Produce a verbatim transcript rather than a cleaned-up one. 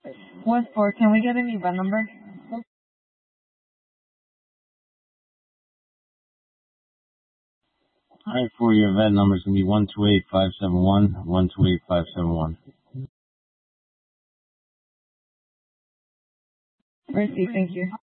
What for? Can we get an event number? Alright, for your event number is going to be one two eight five seven one, one two eight five seven one. Receipt, thank you.